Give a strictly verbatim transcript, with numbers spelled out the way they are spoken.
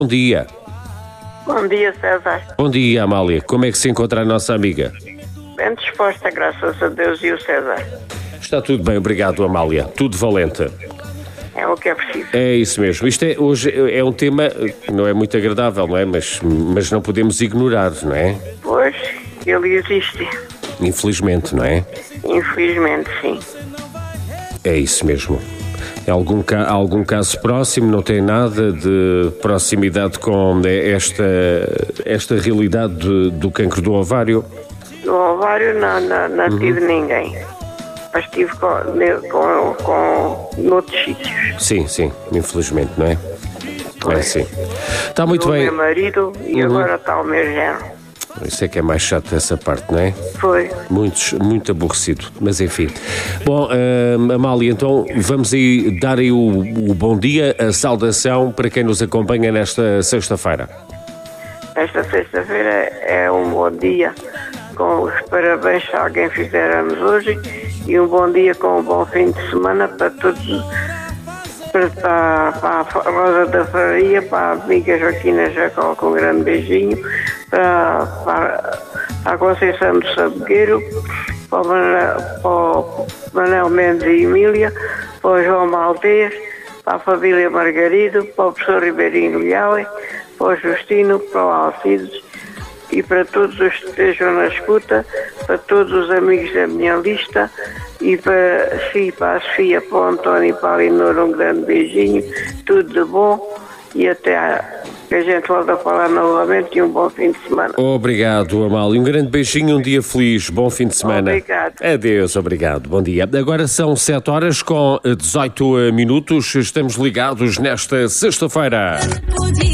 Bom dia. Bom dia, César. Bom dia, Amália. Como é que se encontra a nossa amiga? Bem disposta, graças a Deus e o César. Está tudo bem, obrigado, Amália. Tudo valente. É o que é preciso. É isso mesmo. Isto é, hoje é um tema que não é muito agradável, não é? Mas, mas não podemos ignorar, não é? Pois, ele existe. Infelizmente, não é? Infelizmente, sim. É isso mesmo. Em algum, ca- algum caso próximo, não tem nada de proximidade com esta, esta realidade do, do cancro do ovário? Do ovário não, não, não Uhum. tive ninguém. Mas tive com, ne- com, com noutros sítios. Sim, sim, infelizmente, não é? É sim. Está muito O bem. meu marido e Uhum. agora está o meu genro. Isso é que é mais chato essa parte, não é? Foi. Muito, muito aborrecido, mas enfim. Bom, hum, Amália, então vamos aí dar aí o, o bom dia, a saudação para quem nos acompanha nesta sexta-feira. Esta sexta-feira é um bom dia com os parabéns se alguém fizer anos hoje e um bom dia com um bom fim de semana para todos, para, para, para a Rosa da Faria, para a amiga Joaquina Jacó com um grande beijinho, para, para a Conceição do Sabogueiro, para o Manel, para o Manel Mendes e Emília, para o João Maltês, para a família Margarido, para o professor Ribeirinho Leal, para o Justino, para o Alcides e para todos os que estejam na escuta, para todos os amigos da minha lista e para, sim, para a Sofia, para o António e para a Leonor um grande beijinho, tudo de bom e até a, que a gente volta a falar novamente e um bom fim de semana. Obrigado, Amália. Um grande beijinho, um dia feliz, bom fim de semana. Obrigado. Adeus, obrigado. Bom dia. Agora são sete horas com dezoito minutos. Estamos ligados nesta sexta-feira.